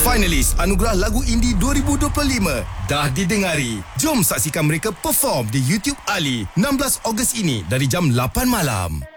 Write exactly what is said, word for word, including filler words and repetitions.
Finalis Anugerah Lagu Indie dua ribu dua puluh lima dah didengari. Jom saksikan mereka perform di YouTube Ali enam belas Ogos ini dari jam lapan malam.